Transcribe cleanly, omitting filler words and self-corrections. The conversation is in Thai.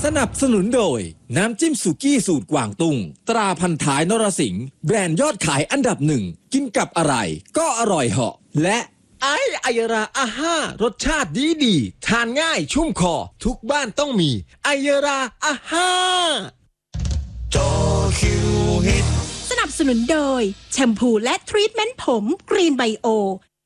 นับสนุนโดยน้ำจิ้มสุกี้สูตรกวางตุ้งตราพันท้ายนรสิงห์แบรนด์ยอดขายอันดับหนึ่งกินกับอะไรก็อร่อยเหาะและไอายราอาห้ารสชาติดีทานง่ายชุ่มคอทุกบ้านต้องมีไอยราอาห้าจอคิวฮิตสนับสนุนโดยแชมพูและทรีทเมนต์ผมกรีนไบโอ